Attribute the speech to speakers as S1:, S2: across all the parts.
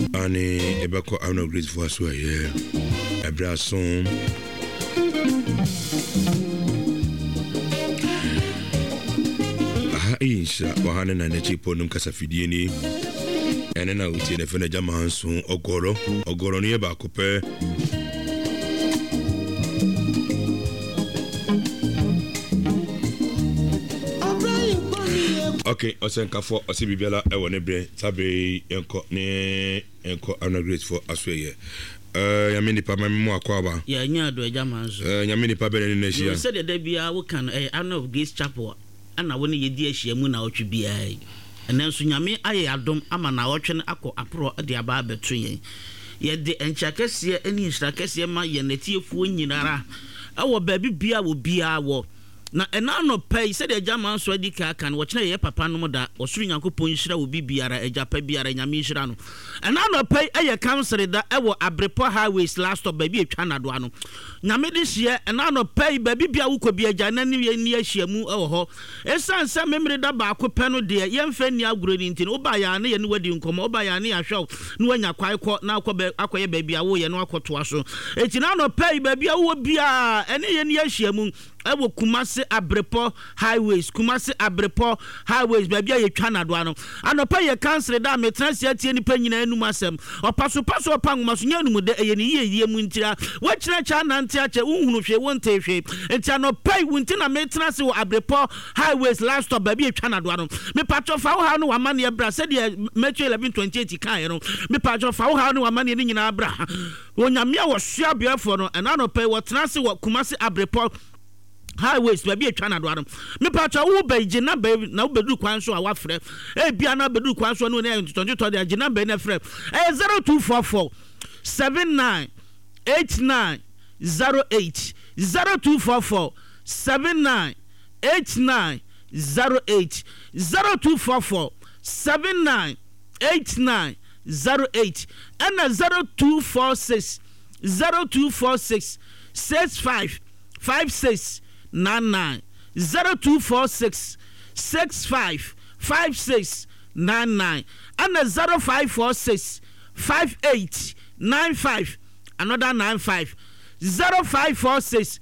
S1: Ani ebeko ano great for us here. Ebrason. Insha wahane na nechi ponum kasafidie ni. Ene na uti ne fene jama so ogoro ni ba kope. Okay, osenka for osibibiala e woni bre tabe enko ana great for asweye. Yamini pa memu akwaba.
S2: Ya nya do jama so.
S1: Yamini pa be ne hia.
S2: You said that bia wo kan ana of Grace Chapel ana woni yedi ahia mu na otwe bia. Enenso nyame aye adom ama na otwe ne akọ apro de aba beto yen. Ye de enchakese eni nshrakese ma ye netiefuo nyinara. Awo baabi bia wo bia wo. Na ena no pay said the German so adi ka kan wo kire ye papa no da osuru nyankopon hira wo bibiara ejapa biara nyame hira no ena no pay eye council da ewo Abrepo highways last stop baby etwa na do ano nyame de hie ena no pay baby bia wo ko bia gya na ni ahia mu ewo ho esan sa memre da ba ko pe no de ye mfa ni aguro ni ntin wo ba ya na ye ni wadi nkomo wo ba ya na ya hwew no wanya kwai ko na akoye baby a wo ye no akoto aso etina no pay baby a wo bia ene ye ni ahia mu ewo Kumasi Abrepo highways baby ye twa na do ano anopa ye cancel da me transia tie ni pa nyina enum asem opaso opangoma so nya enum de ye ni ye mu ntira wo kire cha na ntia che unhunu hwe wo nte hwe enti anopa wunti na me transia wo Abrepo highways last stop baby ye twa na do ano me patro fa wo ha no wa mane bra se de Matthew 11:28 kan no me patro fa wo ha no wa mane ni nyina bra wo nyame wo hwea biafo no ena anopa wo transia wo Kumasi Abrepo highways baby etwa na do adam me pacha wo ba gina ba na wo bedu kwan so a wa frɛ bia na bedu kwan so no na tonto de gina ba na frɛ 0244 798908 0244 798908 0244 798908 and 0246 6556 99 0246 655699 and 0546 5895 another 95 0546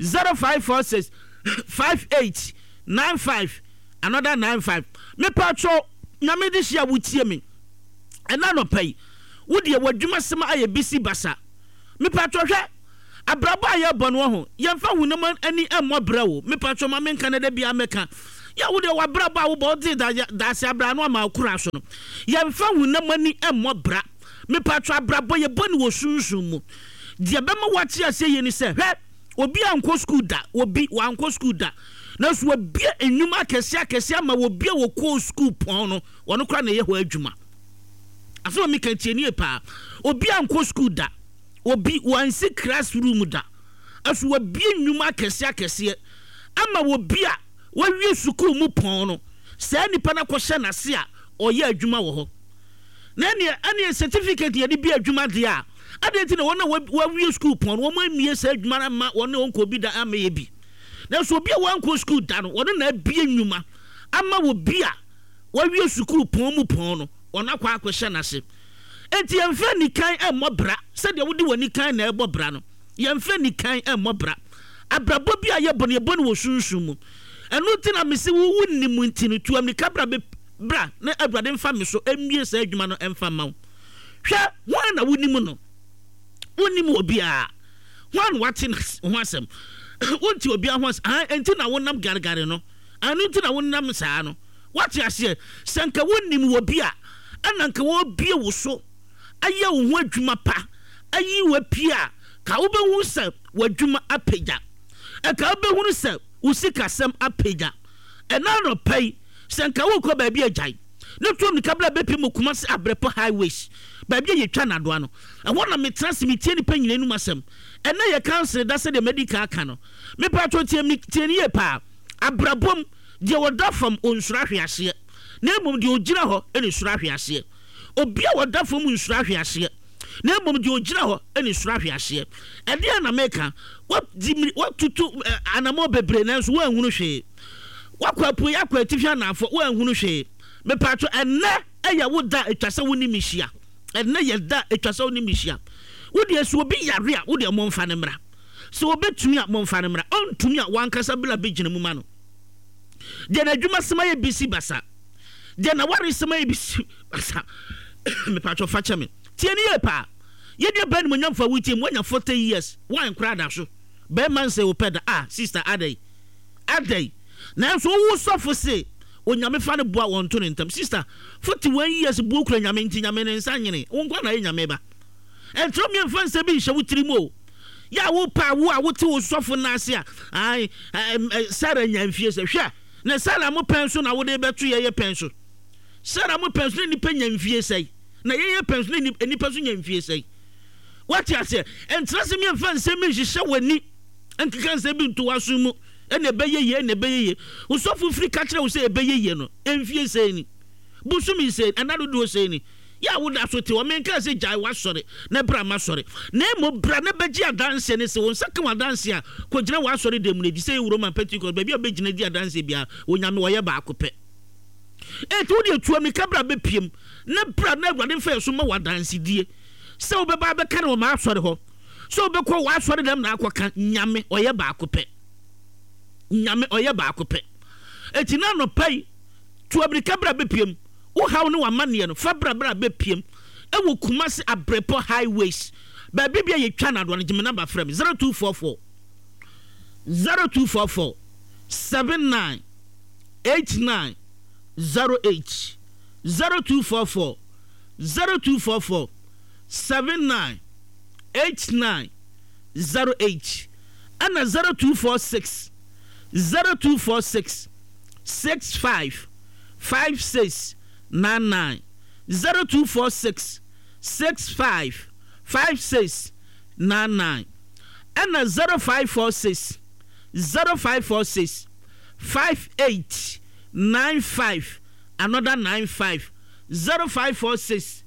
S2: 5895 another 95 me patro nyame de hia wutie me ena no pay wo de wadwuma sema aye bisi basa me patro hwe abraba ya bono ho yemfa hunam ani emmobra wo me patro ma men Canada bia meka ya wo de wabraba wo bo de da se abra no ma kura so no yemfa hunam ani emmobra me patro abraba ye boni wo sunsun mu de bema wati ase ye ni se hwe obi anko school da obi wanko school da na so obi enuma akese ama obi wo ko school pon no wono kra na ye ho adwuma aso mi kan tieni pa obi anko school da obi wansi classroom da aso obi enuma akese ama obi a wawie school mu pon no se nipa na ko hye na se a oye adwuma wo ho na ne certificate ye di bi adwuma de a adenti na wona wawie school pon wo ma mie se adwuma na ma wona onko bi da ama ye bi na so obi a wanko school da no wona na bie nnwuma ama obi a wawie school pon mu pon no wona kwa akohye na se enti yemfa nikan emmobra se de wodi wani kan na ebobra no yemfa nikan emmobra abrabo bi a ye bone wo sunsun mu enu ti na mesi wo wunni mu ntini tuam ni kabra be bra na abrade mfa me so emie se adwuma no emfa ma hwe wan na wunni mu no wunni mu obi a wan watin ho asem wonti obi a ho enti na wonam gargare no anu ti na wonam saa no wati ase sanka wunni mu obi a ananka wo bie wo so aye wo ho adwuma pa ayi wa pia ka wo be hu se wadwuma apagya ka wo be hu se usikasem apagya ena no pay sanka wo ko ba bia agyan ne tuom ni kabla be pim Kumasi Abrepo highways ba bia ye twa na do ano wona me transmitie ni pa nyina nu masem ena ye council da se de medical aka no me pa to tie ni pa abrabom de woda fam onsura hwease na emom de ogyina ho ene sura hwease obi a woda fam nsura hwease na emom de ogyina ho ene sura hwease ede na meka what tutu anamo bebre na so wan hunu hwe wakwapu yakwa tifia na afo wan hunu hwe me patro enne eya woda etwase woni mihia and na yɛda atwa sɛ wonim hyia wode so obi yare a wode momfa ne mmra so obetumi a momfa ne mmra ontumi a wankasa bla bɛgyina mu ma no de na adwuma sema yɛ bisi basa de na ware sema yɛ bisi basa me patcho fa kyɛ me tie ne yɛ pa yɛde ban mu nyamfa wutie mu anya 40 years wan kra da so be man say opeda sister adai na so wo sofo se onyame fa ne boa won to ne ntam sister 41 years bu kura nyame nti nyame ne nsa nyene won kwa na yɛ nyame ba entro me mfa nse bi hye wutiri mu ya wo pa wo a wote wo sofo na ase a ai sara nyamfie se hwɛ na sara mo penso na wo de beto ye penso sara mo penso ni nyamfie sei na ye penso ni penso nyamfie sei what you say entra se me mfa nse mi hye wani entika nse bi nto waso mu ene beye usofo free catch we say beye no emfie sei ni busumi sei anado do sei ni ya wo da so te o menka say jai wa sori na bra ma sori na mo bra na beji adanse ne se won saka wa adanse a ko gina wa sori dem ne di say Roman Pentecost ba bia begina di adanse bia onyame wo ye ba akopɛ to de tuo mi kabra be piem na bra na awade fa so ma wa adanse die se wo be ba be ka na ma sori ho so wo be ko wa sori dem na akoka nyame oye ba akopɛ nyame oye ba akopɛ na no pai tuo mi kabra be piem wo haw no wamane no fabra bra bepiem e wo Kumasi Abrepo highways ba bibia ye twa na do no gime number frame 0244 79 89 08 0244 79 89 08 and 0246 65 56 99 0246 65 56 99 and 0546 58 95 another 95 0546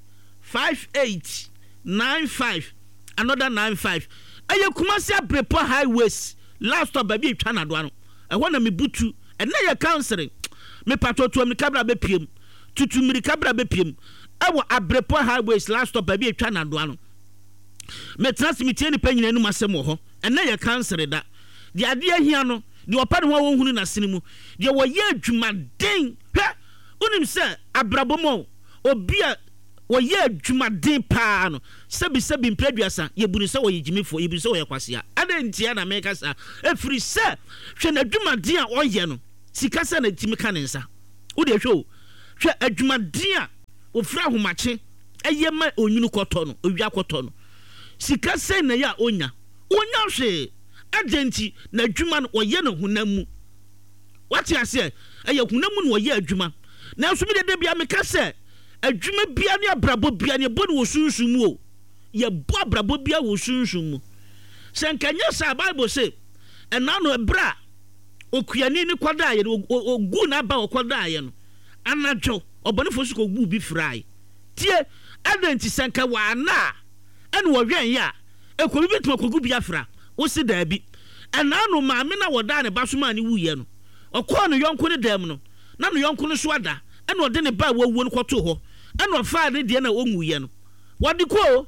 S2: 58 95 another 95 aye Kumasi Abrepo highways last stop baby twa na do ano e ho na me butu e na ye counseling me patoto me kabra be piem tutu mi kabra be piem ewo Abrepo highways last stop baby atwa na do ano me transmit ni panyina nu masem ho ena ye cancer da de ade ahia no de opa de ho hunu na sene mu de wo ye adwumaden hwe unim se abrabomo obi a wo ye adwumaden pa no sebi mpraduasa ye buni se wo ye jimifo ye buni se wo ye kwasea ade ntia na me kasa efiri se hwe na adwumaden a oye no sika se na timi kanensa wo de hwe adwumaden a ofra homache eyema onyunu kɔtɔ no owia kɔtɔ no sika se na ya onya hwe agenti na adwuma no ɔyɛ no honam mu wate ase ɛyɛ honam mu no ɔyɛ adwuma na nso mi de bia me ka se adwuma bia ne abrabo bia ne bɔ no wo sunsun mu o ye bɔ abrabo bia wo sunsun mu se nkanya sa Bible say ɛna no ebra okuani ni kwada ye ogu na ba okwada ye no anadwo obonefo su ko gu bi fry tie adenti senka wa na ene wo hwen ya ekobi bituma kogu bi afra wo si da bi ɛna no maame na woda ne baso ma ne wuye no ɔkɔ no yonko ne dam no na no yonko no so ada ene ɔde ne ba wawu no kɔto hɔ ene ɔfa ne de na onwuye no wɔde kɔ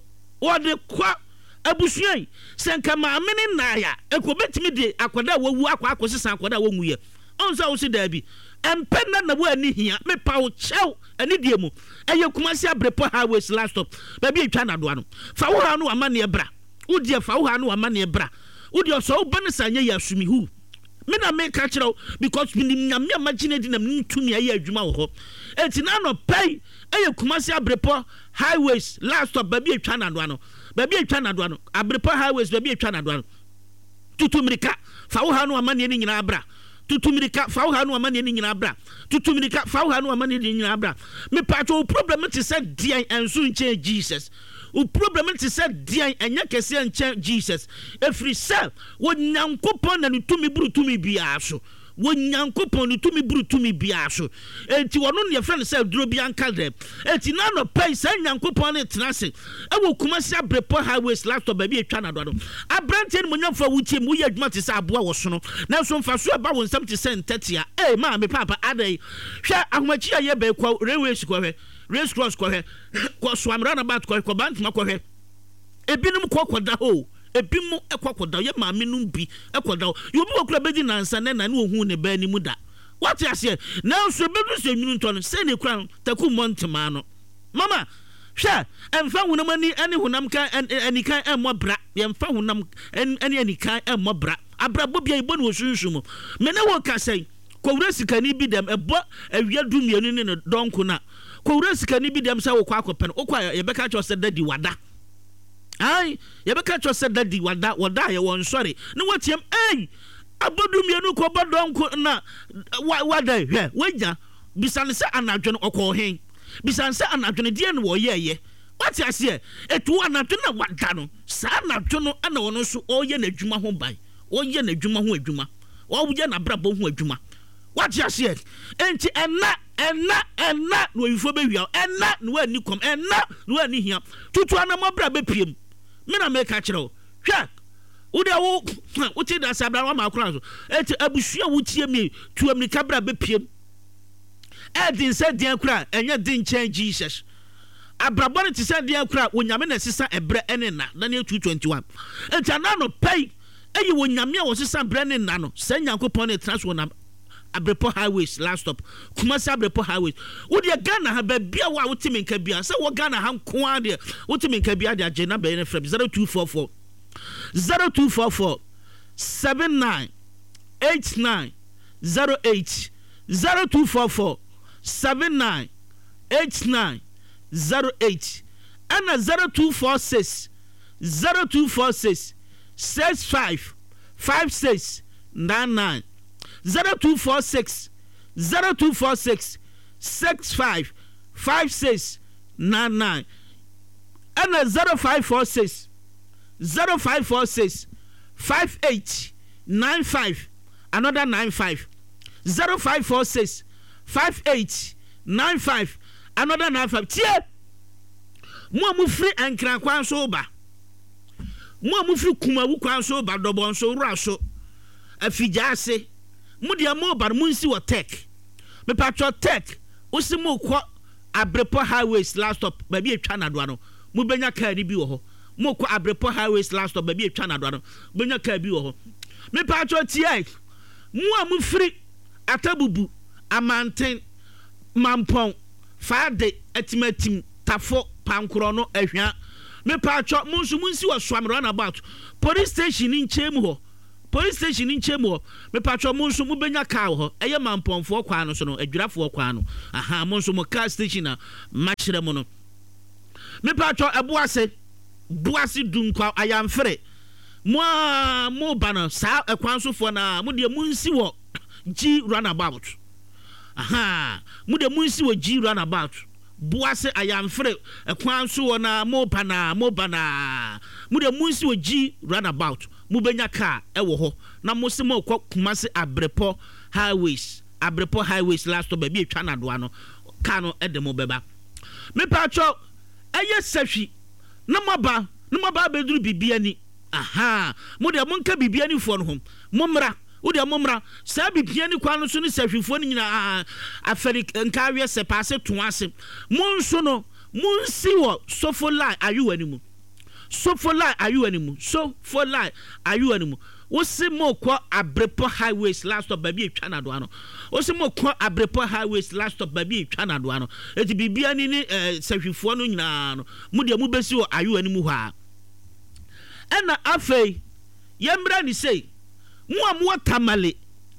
S2: abusuan senka maame ne na ya ekobi bitimi de akwada wawu akɔ sesa akwada wonwuye onsa wo si da bi empena na wo ani hia me pa wo chew ani die mu eye Kumasi Abrepo highways last stop ba bi atwa na do ano fa wo ha no amane bra wo die fa wo ha no amane bra wo die so wo bane sanye ya sumi hu me na me ka kire because me nyame amagine di na me tumi aye adwuma wo ho enti na no pai eye Kumasi Abrepo highways last stop ba bi atwa na do ano Abrepo highways ba bi atwa na do ano tutumirika fa wo ha no amane ni nyina bra tutumirika fa wo ha no amane ni nyina bra tutumirika fa wo ha no amane ni nyina bra me patcho problem ti say dian enso nche Jesus o problem ti say dian enya kese nche Jesus efri se wo nyankopon na tumi buru tumi bia so wo nyankopon ni tumi buru tumi bia so enti wono ne friend say duro bia nka dem enti na no pay say nyankopon ne tenase e wo Kumasi Abrepo highways laptop ba bi atwa na do no abrante ni monyamfa wutie mu ye adwuma ti say aboa wo so no na so mfa so ba wo nsam ti say ntatia ma me papa adai hwe ahomachi aye ba kwa railway sikwa hwe race cross kɔhwɛ kɔ swamra na bat kɔ bantuma kɔhwɛ ebinom kɔkɔda ho ebinom ɛkɔkɔda yɛ maame no bi ɛkɔda ho yobi okura bedi nansa na na ohun ne ba ni mu da what you say now so bedu se nwunu ntɔ no sɛ ne kura taku montema no mama hwɛ ɛmfa hunam ani ɛne hunam kan anikan ɛmmɔ bra yɛmfa hunam ɛne anikan ɛmmɔ bra abrabɔ bia ibɔ no sunsun me na wo ka sɛ kowura sikani bi dem ɛbɔ awia du mienu ne donko na kowura sikani bi dem sɛ wo kɔ akɔpɛ no wokɔ yɛbɛka kyerɛ sɛ dadi wada ai yɛbɛka kyerɛ sɛ dadi wada yɛ wɔn sɔre ne wɔtiam ai abodu mienu kɔ bɔ donko na wada hwɛ wagya bisan sɛ anadwo no ɔkɔ hen bisan sɛ anadwo no deɛ no wɔyɛyɛ wate aseɛ etu anadwo na wada no saa anadwo no ana wɔn so ɔyɛ n'adwuma ho ban ɔyɛ n'adwuma ho adwuma ɔyɛ n'abrabɔ ho adwuma wate aseɛ enti ɛna no yifo bewia ɛna no ani kom ɛna no ani hia tutu anamabra bepiem me na make kyerɛw hwɛ wo ti da sabra wa makura so enti abusua wo tie mi tuam ni kabra bepiem ɛdin sɛ deɛ kura ɛnyɛ din kyɛn Jesus abrabɔ ne ti sɛ deɛ kura wonyame na sisa ɛbrɛ ɛne na na 221 enti ana no pɛi ɛyi wonyame a wɔsisa brɛ ne na no sɛ nyankopɔn ne transfer na Abrepo highways last stop Kumasi Abrepo highways wodi Ghana ha ba bia wa wotimi nka bia se wo Ghana ha nko ade wotimi nka bia de agye na be ne frem 0244 79 89 08 0244 79 89 08 and 0246 65 56 99 0246 65 56 99 and 0546 58 95 another 95 0546 58 95 another 95 tie mo amufri enkran kwan so ba mo amufri kumawu kwan so ba dobon so wura so afijase mo de mo bar mo nsi wo tech me patro tech osi mo kɔ Abrepo highways last stop ba bi etwa na do no mo benya car ni bi wo ho mo kɔ Abrepo highways last stop ba bi etwa na do no benya car bi wo ho me patro tie mo amufri atabubu amanten mampon faade atimatim tafo pankro no ahwa me patro mo nso munsi wo swamro na about police station in chemu ho police station in chemu me patro mo nso mo benya car ho eye mamponfo kwa no so no adwurafo kwa no aha mo nso mo car station na machire mo no me patro eboase boase dunkwa ayamfere mo bana sa ekwansofo na mo de munsi wo G runabout aha mu de munsi wo G runabout boase ayamfre ekwan so wona mo bana mu de munsi wo G runabout mu benya car ewo ho na mo se mo kɔ Kumasi Abrepo highways last stop ba bi etwa na do ano car no edemo beba me patcho eye sahwi na maba beduru bibia ni aha mo de mo nka bibia ni fo no ho mo mra wodi amomra sa bibia ni kwa no so ni sahwifo ni nyina aferi nka awie se paase to ase monso no monsi wo sofolai ayuanimu wosi mo kɔ Abrepo highways last stop ba bi etwa na do ano wosi mo kɔ Abrepo highways last stop ba bi etwa na do ano eti bibia ni sahwifo no nyina no mo de mo besi wo ayuanimu ha ɛna afei yemra ni sei mo tamale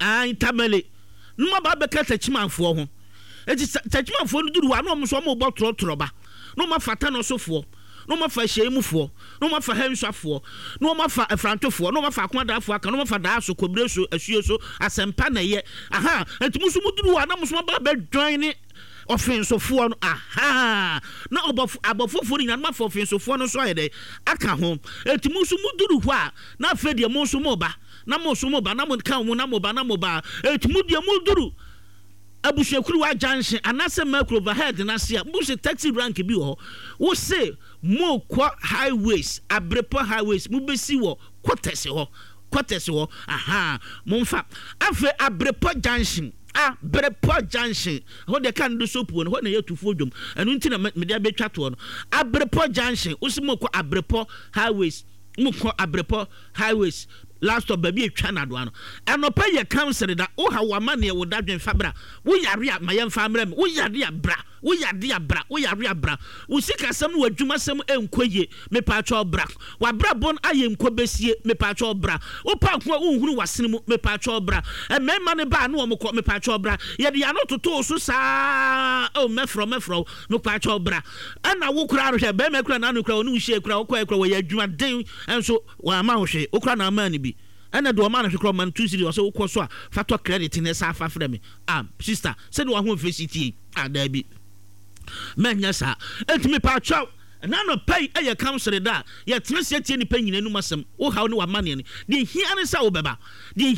S2: no ba be ka tachimanfo ho eti tachimanfo no duru wa no mo so mo bɔ trɔtrɔba no ma fata no sofo no ma fa hyemufo no ma fa henswafo no ma fa afrantofo no ma fa akodafo aka no ma fa daaso kobreso asuoso asempa na ye aha eti musu muduru wa na musu ba join ni offensofo no aha na abofofo ni ma fa offensofo no so ayede aka ho eti musu muduru hwa na afedie musu mo ba na mo so mo ba na mo kan mo na mo ba etumu de mo duru abushekuru wa junction anase macro overhead na sia mo se taxi rank bi ho wo se mo kwa highways Abrepo highways mo besi wo quarters ho aha mo mfa afa Abrepo junction Abrepo junction ho de kan do soap won ho na yetufuo dwom enu nti na me de abetwa to no Abrepo junction usimo ko Abrepo highways mukọ Abrepo highways last of baby etwa na do ano enopa ye council da wo ha wa mane wo dadwen fabra wo yare a mayem famra me wo yare abra wo yare abra wo yare abra wo sika sam no adwuma sam enkoye me pa cho bra wa bra bon aye nko besie me pa cho bra wo pa ko wo hunu wasene mu me pa cho bra e mema ne ba no mo ko me pa cho bra ye de ya no toto so sa o mefro me pa cho bra ana wo kura no hwe be me kura na no kura onu hye kura wo kura wo ye adwuma den enso wa ma ho hwe wo kura na ma ne bi ana do man hwe kura man 2 cedi wo so wo so a factor credit ne sa fa frɛ me sister said wo ho facility da bi manya sa entimi pa chaw na no pay e council da ye tresie tie ni pa nyina nu masem wo haw ne wa mane ne de hia ne sa wo beba e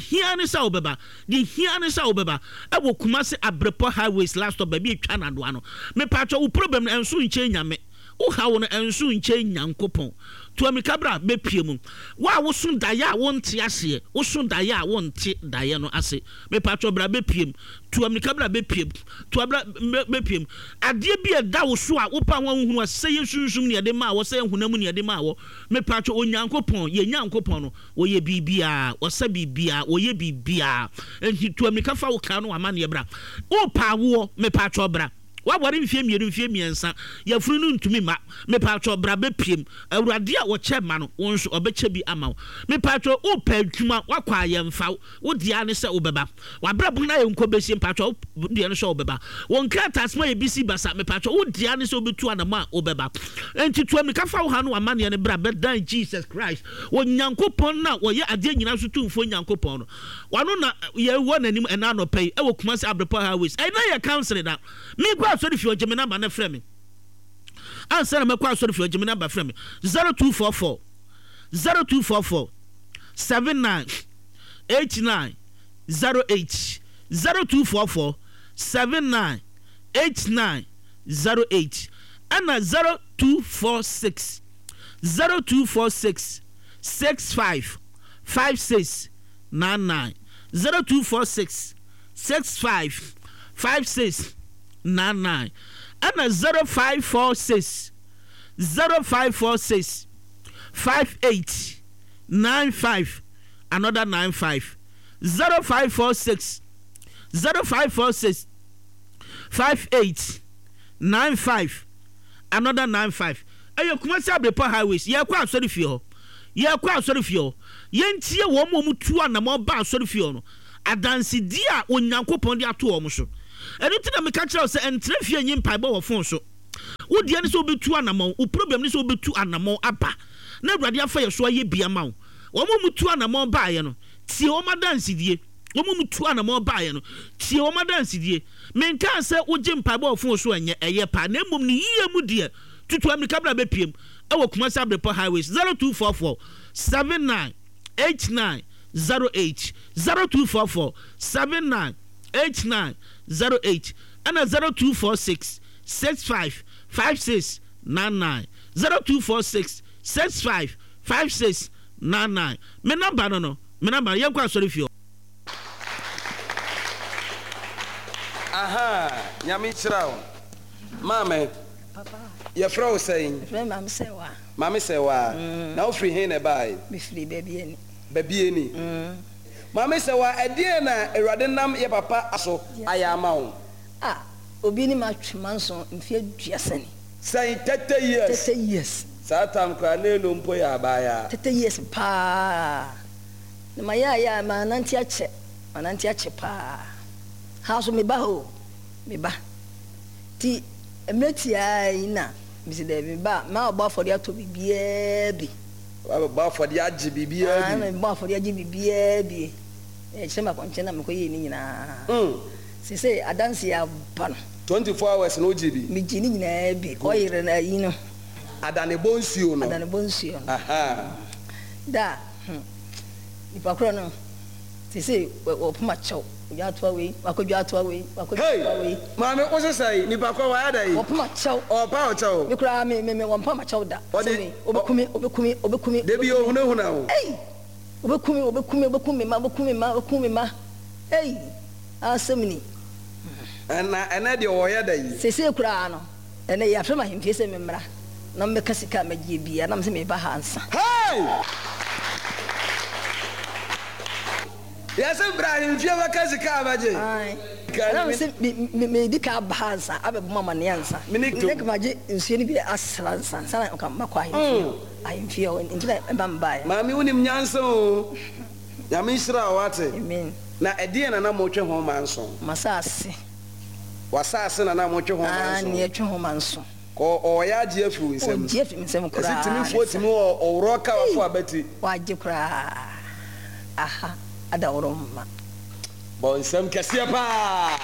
S2: wo kuma se Abrepo highways last stop ba bi etwa na do ano me pa chaw wo problem enso nche nyame wo haw no enso nche nyankopon to amikabra bepie mu wa wo sun daye a wonte ase wo sun daye a wonte daye no ase me patro bra bepie to amikabra bepie to abra bepie ade bi da wo so a wo pa ho hunu ase ye sunsun ne de ma wo se hunam ne de ma wo me patro onyankopon ye nyankopon no wo ye bibia wo se bibia wo ye bibia enti to amikafa wo ka no amane bra wo pa wo me patro bra wa wari mfie miensa ya furu no ntumi ma me patro bra bepiem awurade a wo che ma no won so obeche bi ama me patro wo pa adwuma wa kwa ye mfa wo dia ne se obeba wa bra bu na ye nko besie patro dia ne so obeba won ka tasma ye bisi basa me patro wo dia ne se obetu anama obeba enti to me ka fa wo ha no amane ne bra bedan Jesus Christ wo nyankopon na wo ye ade nyina so tumfo nyankopon no wano na ye wo nanim ena no pay e wo kuma se Abrepo highways e na ye council da me kwa sorry for Gemini number na frame me answer me kwa sorry for Gemini number frame me 0244 798908 0244 798908 and 0246 65 56 99 0246 65 56 99 and 0546 58 95 another 95 0546 58 95 another 95 ayo kuma se Abrepo highways ye kwa asori fie ho yentie wo mo tu anamo ba asori fie no adansi di a onyankopon di ato wo mo so enu ti na me ka kire se entre fie nyi mpai bo wo fon so wo die ne so obetu anamo wo problem ne so obetu anamo aba na awurade afa ye so aye bia ma wo mo tu anamo ba ye no tie wo madansi die wo mo tu anamo ba ye no tie wo madansi die men kan se wo je mpai bo wo fon so enye eye pa na mom ni yie mu die tutu America bra bepiem e wo kuma sa Abrepo highways 0244 798908 0244 798908 and 0246 65 56 99 0246 65 56 99 me number no me number ye kwa sorry fio
S3: aha nyami chirawo mame
S4: papa
S3: ye fro saying mame sewa na ofri he na bai
S4: me free baby
S3: ni mame sewa edie na ewrade nam ye papa aso ayama wo
S4: obi ni matwemanso mfie duasani
S3: say 30 years satan kwa lelo mpo ya baya
S4: 30 years pa na maya mananti ache pa house me ba ti emeti ai na bisi de me ba ma oba for dia to bibia bi
S3: ba for dia agi bibia bi
S4: ba for dia agi bibia bi chema konche na mkoye ni nyina se adansi ya pa no
S3: 24 hours no jibi
S4: mi jini nyina bi oyire na yi no
S3: adane bonsuo no
S4: aha da ipa kro no se opuma chaw ya to we wakodwa to we mame
S3: wo se sai ni pa kwa wa dai
S4: opuma chaw
S3: opa o chaw
S4: mi kra me wonpa chaw da obekumi
S3: debi o huna
S4: obekumi ma Asemni.
S3: Ena de oya da yi.
S4: Sese kura no. Ena ya fema himfie se memra. Na me kasika magie bia na me se me ba hansa.
S3: Hey! Yes, Ibrahim, fie ba kasika magie.
S4: Ai. Na me se me di ka ba hansa, abe mama ne hansa. Me ne magie nsuo ni bi asransa. Sana ka makwa himfie. Ahimfie o ntina e ba mbae. Mami
S3: wonim nyansa o. Ya me hira wate.
S4: Amen.
S3: Na edie na mo twe ho manso.
S4: Masase.
S3: Wasase na mo twe ho manso.
S4: Ne twe ho manso.
S3: Ko oya gie afu nsem.
S4: Gie afu nsem kura.
S3: Sitimi fotimi o roka wafo abati.
S4: Waje kura. Aha, ada woroma.
S3: Bon nsem kese pa.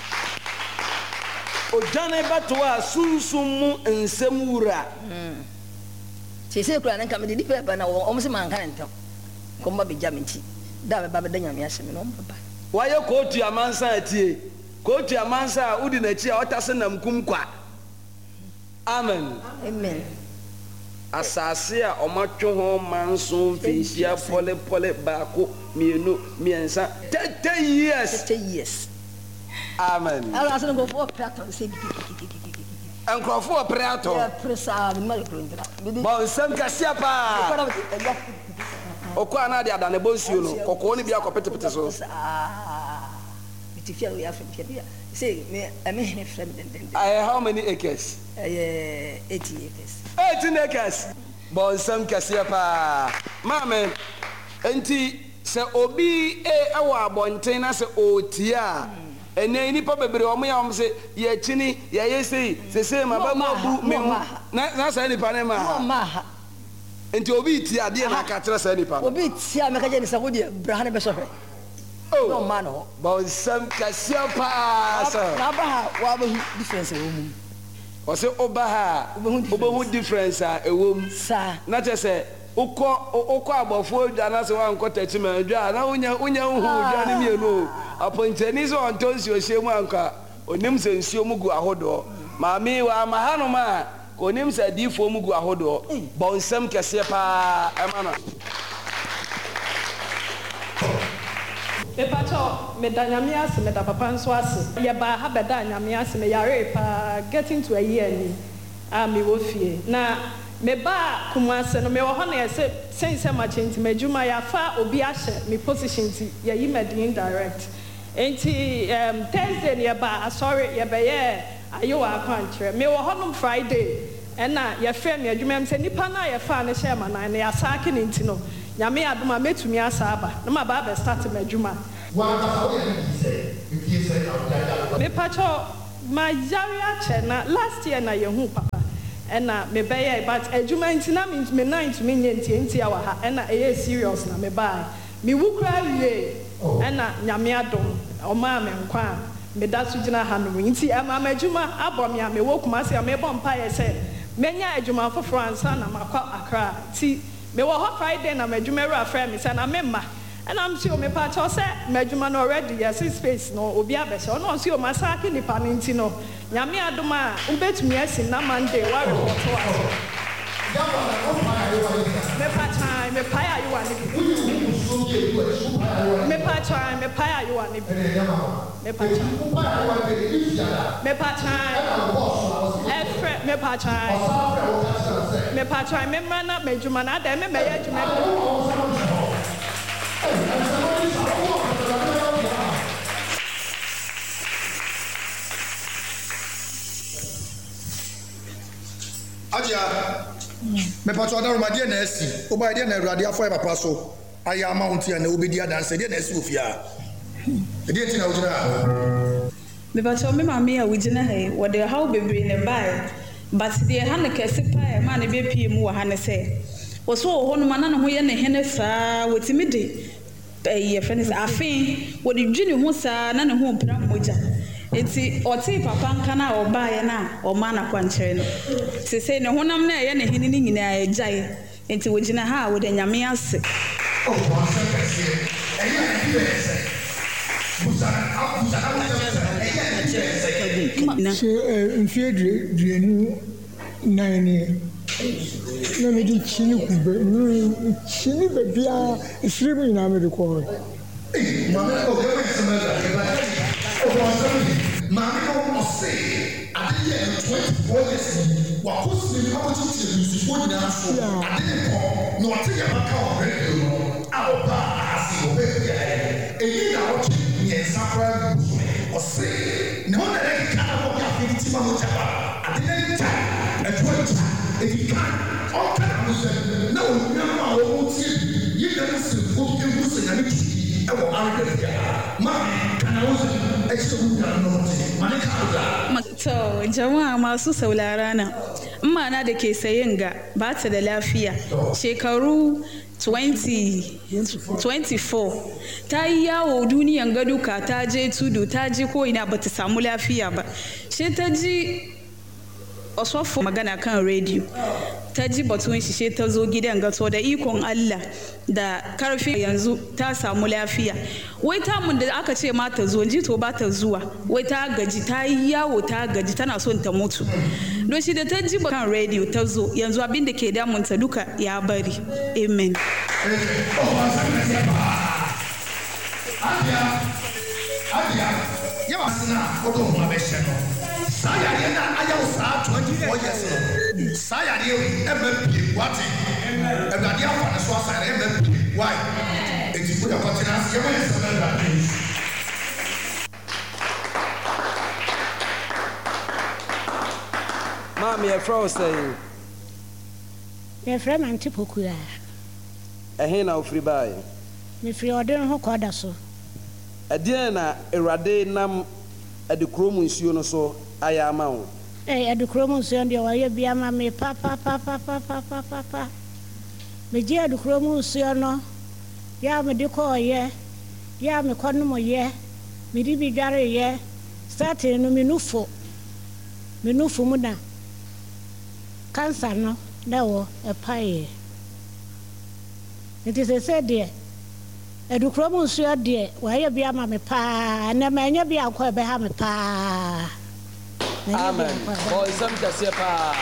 S3: O jane batwa sunsum nsem wura.
S4: Sese kura nan kam di pepa na o mo se man kan ntam. Ko mba be jaminti. Da be ba be danyame asem no mba.
S3: Waye kotu amansa atie. Kotu amansa udi na chi a otase nam kumkwa. Amen.
S4: Amen.
S3: Asase a omatwe ho manso fihia pole baako mienu miensa 30 years.
S4: 30 years.
S3: Amen.
S4: Ala aso go for prato se
S3: Ankrofo prato.
S4: Ya presa me mal krondra.
S3: Bon sem kasia pa. Okwa na de adane bonsuo no. Kokko ni bia kopetepete so.
S4: Bitifia we afem pia. Say me hene friend den.
S3: How many acres?
S4: 80 acres.
S3: 18 acres. Bon sem kasia pa. Mama enti se obi awa abonten na se otia. Ene ni pa bebre omo ya omo se ye chini ye yesi se maba mabu me na sa ni pa ne ma. Enti obi ti ade na ka tra sa ni pa.
S4: Obi ti a me ka je ni sa wo de brahane be so hwe. No man ho.
S3: Bon sam kasia pa sa.
S4: Na ba wa ba difference wo mu.
S3: O se oba ha obo difference a ewom
S4: sa. Na
S3: che se ukọ agbofo dana se wa nkọ tachima adwa na unya hu dwa ne mienu aponteni so ontonsi ohyemu anka onim se nsuo mugu ahodo maami wa mahano ma onim se difo mugu ahodo bonsam kese pa emana
S5: Epacho me danyame ase me da papa nso ase ye ba ha be danyame ase me yare pa getting to a year ni me wo fie na me ba kumase no me wo ho na yese sense ma chenti majuma ya fa obi ahye me position ti ye yi medin direct enti Thursday ne ba sorry ye be ye ayo akwantre me wo ho no Friday na ye fe me adwuma me se nipa na ye fa ne share ma na ya saake ne enti no nyame adoma metumi asaba na ma ba be start me adwuma wa ka wo ye se if say me pacho ma yari ache na last year na ye hu papa ena me beye but adwuma nti na me night me nyenti awa ha ena eye serious na me bai me wukra wie ena nyame adom o ma me nkwa me da so gina ha no nti e ma adwuma abom ya me wokuma se me bom pa ye se menya adwuma for France na makwa Accra ti me wo ho Friday na adwuma ra frɛ me se na me ma ena am si o me pa cho se adwuma no already yes space no obi abɛsɛ no si o masaki ni pa nti no nyame adoma ubetumi asi na Monday wa report wa me pa time me pa ya you ani me pa time me pa ya you ani me pa time me pa time efre me pa time me pa time me mana me juma na da me ya juma
S6: Aja me pato adaru ma die na esi o ba die na awurade afọ e papa so aya amount ya na obedi adanse die na esi ofia die ti na ojina
S7: me pato me ma me ya wujina he wo de how bebre ne bai but de ha ne kese pa e ma ne be pie mu wa ha ne se wo so ho no ma na ho ye ne hene saa wotimi de ye friends afin wo de dwini ho saa na ne ho mpra moja enti oti papa nka na obaye na o ma na kwankyere no sese ne honam na ye ne hene ni nyina agyae enti wogina ha wo de nyame ase
S6: o wa se kese eya ni be se busa
S8: na mfie duenu nine na me di chini kube chini be bia isirimu na me de ko
S6: mama o ke me se me maame no ɔse ade yɛ 24 years wakɔsiri abɔkyekyere musifo nyinaa so ade ne kɔ na ɔte yɛ baka wɔ radio no a ɔba ase ɔbɛbia ɛyi na ɔtwe mmiɛnsa koraa ɔse ne ho na ɛkeka na wɔde afei ti ma mo gyaba ade ne nta ɛtoa nta ɛkeka ɔka na mo sɛ na ɔnua no a wɔwɔ tie yi na no sɛ ɔbi egu sɛ nyame twi ɛwɔ aredɛ maame kana wo sɛ ɛkyɛ wo nyame no ɔte mane ka ɔda
S7: to jama'a masu saurara na mana da ke sayin ga ba ta da lafiya shekaru 24 ta yi yawo duniyan gaduka ta je tudu ta ji ko ina ba ta samu lafiya ba she ta ji osofo magana kan radio ta ji batun shi she ta zo gidan gato da ikon Allah da karfi yanzu ta samu lafiya wai ta mun da aka ce ma ta zo ji to ba ta zuwa wai ta gaji ta yi yawo ta gaji tana son ta mutu don shi da ta ji kan radio ta zo yanzu abin da ke damunta duka ya bari amen
S6: yawa sina odo mo abɛhyɛ no saa yareɛ na ayɛwo saa 24 years no saa yareɛ ɛma pie wate awurade afa ne so asa ɛma pie why enti ko yɛkɔtena ase yɛma yɛ sɛ na awurade
S3: maame yɛfrɛ wo sɛ
S9: yɛfrɛ ma nte pokua
S3: ɛhe na wofiri baeɛ
S9: mefiri ɔde no ho kɔda so
S3: ɛdeɛn na awurade nam ade kurom nsuo no so ayɛ ama wo
S9: ade kurom nsuo deɛ wɔyɛ bi ama me pa megye ade kurom nsuo no yɛ mede kɔɔyɛ yɛ mekɔ nom yɛ mede bi dwareyɛ sate no menufo mu na cancer no na wɔ ɛpaeɛ nti sɛ deɛ edukuro mu nsuo deɛ wɔayɛ bi ama me paa na ma anya bi akɔ ɛbɛha me paa
S3: amen ɔnsɛm kɛseɛ paa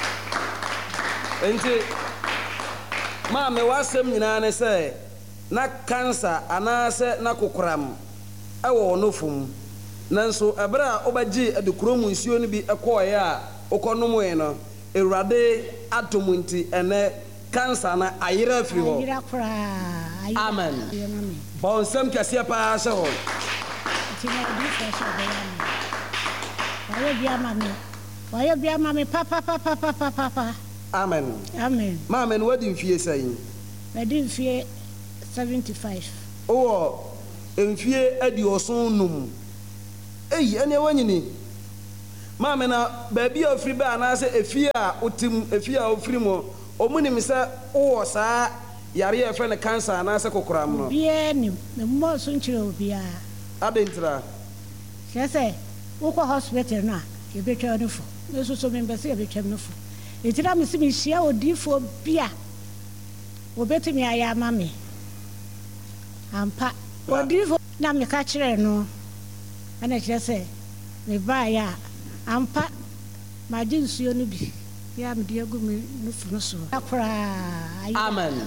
S3: enti maame w'asɛm nyinaa ne sɛ na cancer anaasɛ na kokoram ɛwɔ ɔnofo mu nanso ɛberɛ a wobɛgye edukuro mu nsuo no bi ɛkɔɔeɛ a wokɔnomoe no Awurade atom nti ɛnɛ cancer na ayera afiri hɔ amen bɔnsɛm kɛseɛ paa hyɛ hɔ
S9: wɔyɛ bi ama me pa
S3: amen maame no wadi mfie sɛn
S9: wadi mfie 75
S3: wowɔ mfie 75 eyi ɛne wanyini maame na baabi a ofiri ba anaasɛ efie a otim efie a ofiri mu omunim sɛ wowɔ saa yare yɛ fɛ ne cancer anaasɛ kokoram no
S9: biaa nim me mmɔ so nkyerɛ obiaa
S3: adentira
S9: kyerɛ sɛ wokɔ hospital no a yɛbɛtwa no fo meso so membɛ sɛ yɛbɛtwam no fo ɛnti na me sɛ mehyia odiifoɔ bi a wɔbɛtumi ayɛ ama me ampa odiifoɔ na meka kyerɛ no ɛna kyerɛ sɛ mebaeɛ a ampa magye nsuo no bi yɛ mede agu me nufu no so
S3: amen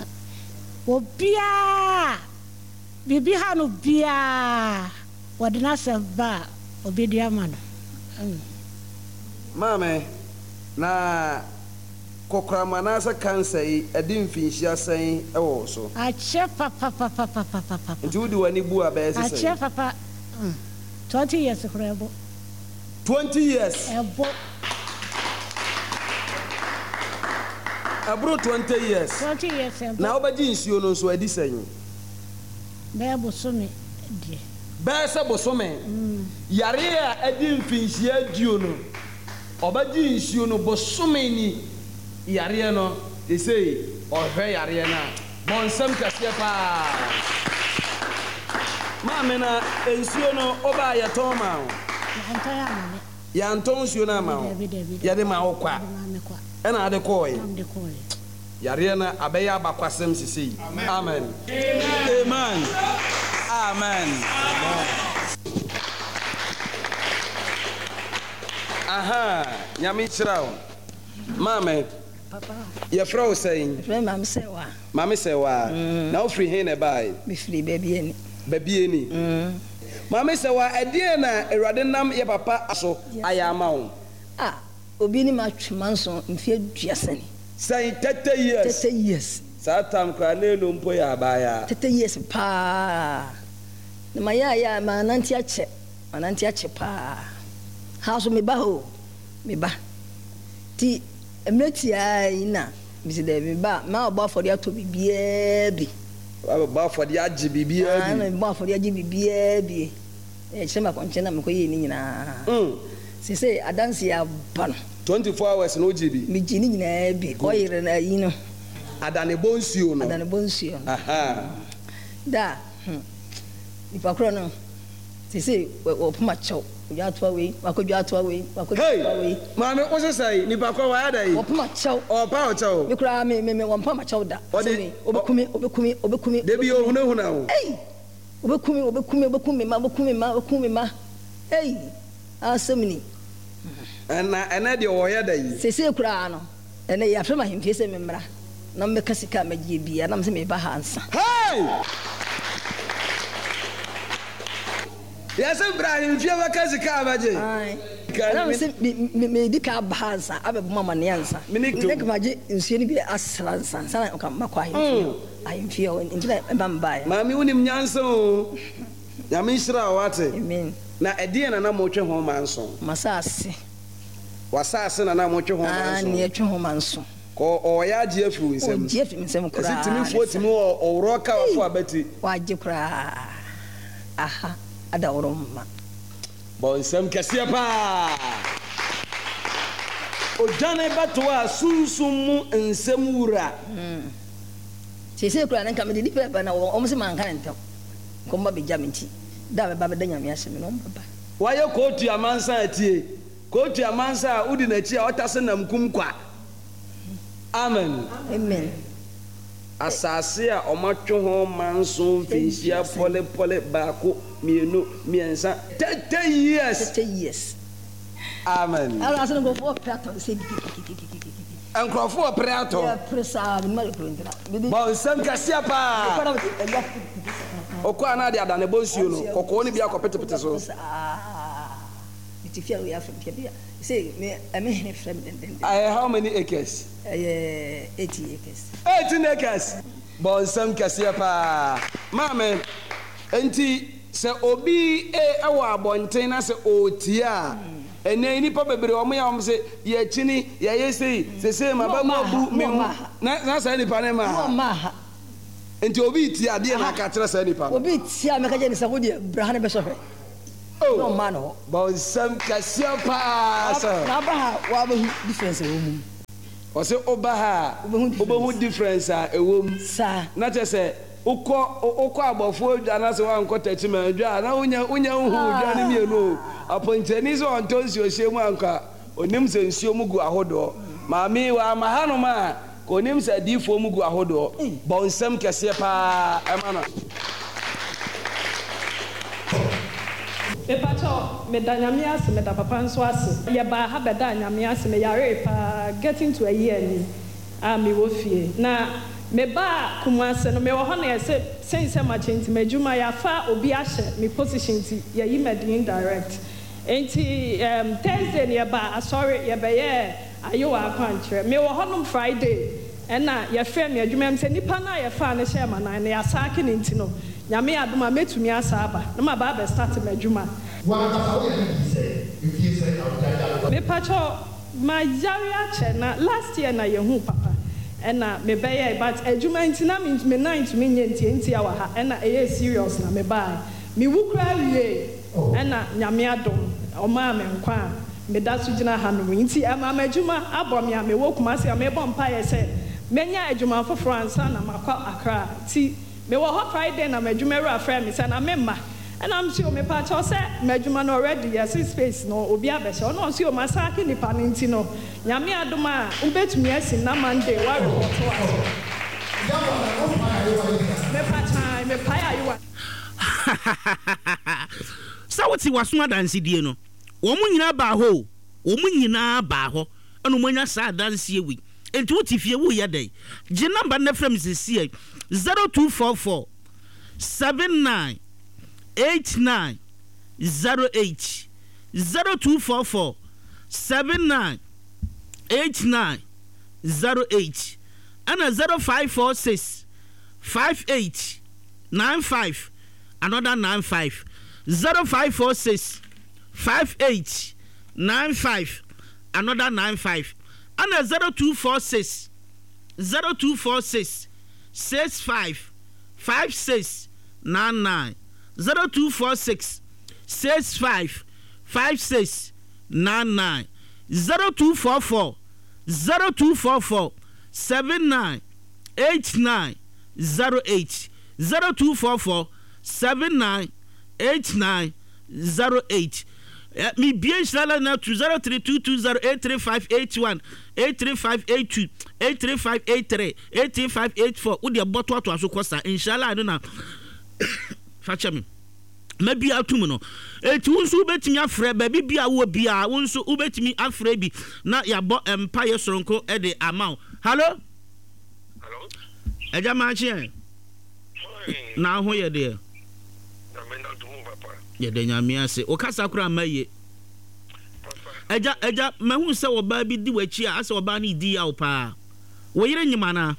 S9: obiaa biribi ha no biaa wɔde no asɛm ba a obɛdi ama no
S3: maame na kokoram anaasɛ cancer yi ɛde mfinhyia sɛn ɛwɔ so
S9: akyɛ papa
S3: nti wode w'ani bu a bɛyɛ sɛ
S9: akyɛ papa 20 years koraa ɛbɔ
S3: 20 years
S9: ɛbɔ
S3: aburo 20 years
S9: ɛbɔ
S3: na wobɛgye nsuo no nso adi sɛn
S9: bɛyɛ bosome deɛ
S3: bɛyɛ sɛ bosome yare a ɛde mfinhyia duo no ɔbɛgye nsuo no bosome ni yareɛ no te sɛ ɔhwɛ yareɛ no a bɔnsɛm kɛseɛ paa maame na nsuo no ɔbaa yɛtɔn ma wo yɛantɔn nsuo no ama wo yɛde ma wo kwa ɛna ade kɔɔɛ yareɛ no abɛyɛ abakwasɛm sisei amen amen amen aha nyame kyerɛ wo maame yɛfrɛ wo sɛn mame sɛ wa na wofiri he na ɛbae
S4: mefiri baabiani
S3: baabiani Mama sɛ wa ɛdeɛ na Awurade nam yɛ papa aso ayɛ ama wo.
S4: Obi ni ma twema nso mfie duasani.
S3: Say 30 years.
S4: 30 years.
S3: Saa tam kra na elo mpo ya abaya.
S4: 30 years pa. Na ma ya ma nanti ache. Ma nanti ache pa. Ha so me ba ho. Me ba. Ti emeti ai na. Bisi de me ba ma oba for dia to bibia bi.
S3: Ba for dia agi bibia bi.
S4: Na ba for dia agi bibia bi. Chema konche na me koye ni nyina. Say adansi ya ban
S3: 24 hours no GB
S4: mi jini nyina bi oyire na yi no
S3: adane bonsuo no
S4: aha da ipa kro no say opuma chow oja to we wakodwa to we
S3: maame wo say nipa kro wa ada yi
S4: opuma chow
S3: opa o chow
S4: mi kra me wampa ma chow da obekumi
S3: debi o hunahuna wo
S4: obekumi ma asemni
S3: ana de wo ya da yi
S4: sese kura no ene ya fema himfie se memra na me kasika magie bia na me se me ba hansa
S3: ya se Ibrahim fie ba kasika magie
S4: na me se me di ka ba hansa abebu mama ne ansa ne kamaje nsuo ni bi asransa sana o ka makwa ahimfie o ntina e ba mbae
S3: mami wonim nyansa o ya me nhira wate
S4: amen
S3: na ɛdeɛ na mo twe ho manso
S4: masase
S3: wasase na mo twe ho manso
S4: ne twe ho manso
S3: ko ɔya agye afiw nsɛm
S4: agye afiw nsɛm kura
S3: ɛsitimi fotimi ɔworo ka wafo abati
S4: wagye kura aha ada woroma
S3: bɔ nsɛm kɛseɛ pa ojane batoa sunsum mu nsɛm wura
S4: sese kura na nka me di pepa na ɔmo se manka ntam ko mba be jamenti da ba da nyame asem no baba
S3: waye kotu amansa atie kotu amansa udi na chi a otase nam kum kwa amen asase a omatwe ho manso mfinhia pole baako mienu miensa 30 years amen
S4: ala asen go for prato se
S3: ankrofo prato
S4: ya presa ma prendra
S3: bon sem kasia pa okwa na de adane bonsuo no kokko ni bia kopetepete so
S4: itifia we afem bia say me hene frem den
S3: how many acres
S4: 80 acres
S3: 18 acres bon sem kasia pa mame enti se obi ewo abonten na se otia ene nipa bebre omo ya omo se ye chini ye yesi se maba mabu me na sa nipa ne ma enti obi ti ade na ka kire sa nipa
S4: obi ti a me ka je ni sa wo de brahane be so hwe no man ho
S3: bon sam kasia pa sa
S4: na ba wa ba difference wo mu
S3: o se oba hu difference a ewom
S4: sa
S3: na che se ukọ agbofo dana se wa nkọ tachima adwa na unya hu dwa ne mienu aponchani so ontonsi ohyemu anka onim se nsuo mugu ahodo maami wa mahano ma onim se difo mugu ahodo bonsam kese pa emana
S5: Epacho me danyamia se me da papa nso ase ye ba ha beda anyamia se me yare pa getting to a year ni me wo fie na me ba kumase no me wo ho na ye se ma chenti majuma ya fa obi ahye me position ti ye yi medin direct enti Thursday ne ba sorry ye be ye ayo akwantre me wo ho no Friday na ye frɛ me adwuma me se nipa na ye fa ne hye ma na ya saake ne enti no nyame adoma metumi asa aba na ma ba be start me adwuma me pacho ma yari ache na last year na ye hu papa ena me be ye but adwuma enti na me night me enti awa ha ena eye serious na me ba me wukra wie ena nyame adom o ma me nkwa me da so gina ha no enti ama adwuma abom ya me wokuma se me bom pa ye se menya adwuma for France na makwa Accra ti me wo hot Friday na madwuma ra frɛ me say na memma and I'm sure me pa cho say madwuma no already yes space no obi abɛhyɛ no sure masaki nipa no nti no nyame adoma ubetumi asi na Monday wa report me pa ya
S2: sa woti wasoma dansi die no wo mu nyina ba ho eno mo nya sa dansi ewi enti woti fie wo ya dai gi number na frem sisi 0244 7989 08 0244 79 89 08 and 0546 58 95 another 95 0546 58 95 another 95 and 0246 65 56 99 0246 65 56 99 0244 79 89 08 0244 79 89 08 me bien shala na 0322083581 83582 83583 83584 wo de boto ato aso kosa inshallah no na facha me mabi atum no eti wonso betimi afre ba bibia wo bia wonso ubetimi afre bi na yabo empire soronko e de amount hello eja manchi na ho ye de ye de nyame ase o kasa kura maye eja mahu se wo ba bi di wachi a ase wo ba na di ya wo pa wo yire nyima na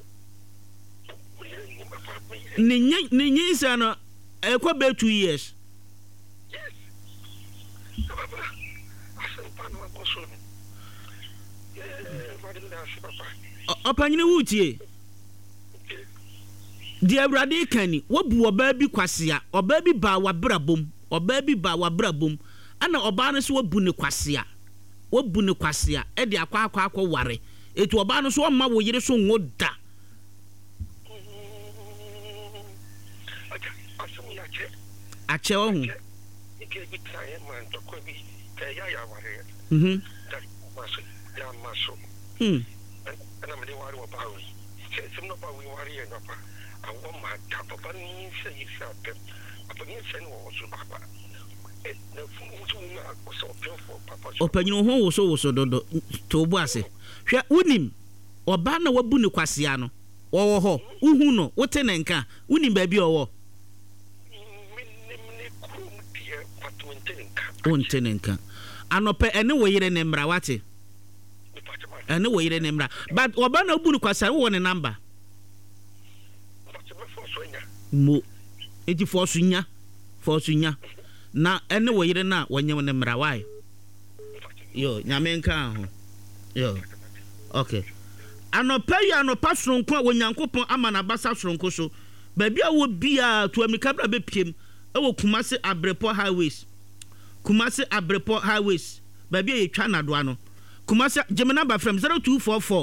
S2: ni se no e ko be 2 years opanyine wutie di awrade kani wobu oba bi kwasea oba bi ba wabrabom ana oba no so wobu ne kwasea e de akwa ware etu oba no so o ma wo yire so ngoda ache ohun opanyino ho wo so dodo to bu ase hwe unim oba na wabu ne kwasea no wo ho uhu no wote ne nka unim ba bi owo wonte ne nka anope ene wo yire ne mra wate ene wo yire ne mra but oba na wabu ne kwasea wo ne number mo eti forsunya na ene wo yire na wonye ne mra wai yo nyame nka ho yo okay anopa soronko a wonyankopon ama na basa soronko so ba bia wo bia to amika bra be piem e wo Kumasi Abrepo highways ba bia ye twa na do ano Kumasi Gemina ba from 0244